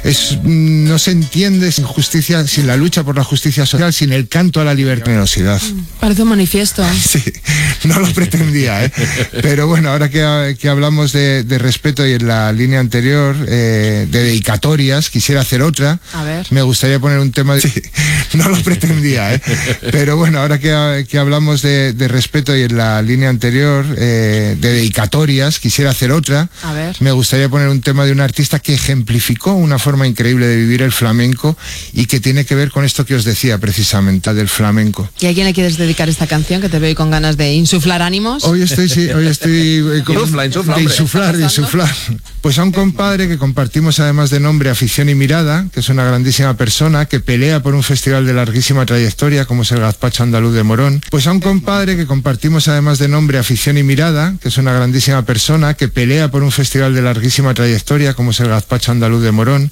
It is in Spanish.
no se entiende sin justicia, sin la lucha por la justicia social, sin el canto a la libertad y generosidad. Parece un manifiesto. Sí, no lo pretendía, ¿eh? Pero bueno, ahora que hablamos de respeto y en la línea anterior, de dedicatorias, quisiera hacer otra. A ver. Me gustaría poner un tema de... Sí, no lo pretendía, ¿eh? Pero bueno, ahora que hablamos de respeto y en la línea anterior, de dedicatorias, quisiera hacer otra. A ver. Me gustaría poner un tema de un artista que ejemplificó una forma increíble de vivir el flamenco y que tiene que ver con esto que os decía precisamente, del flamenco. ¿Y a quién le quieres dedicar esta canción, que te veo con ganas de insuflar ánimos? Hoy estoy de insuflar. Pues a un compadre que compartimos además de nombre Afición y Mirada, que es una grandísima persona, que pelea por un festival de larguísima trayectoria, como es el Gazpacho Andaluz de Morón. Pues a un compadre que compartimos además de nombre Afición y Mirada, que es una grandísima persona, que pelea por un festival de larguísima trayectoria, como es el Gazpacho Andaluz de Morón.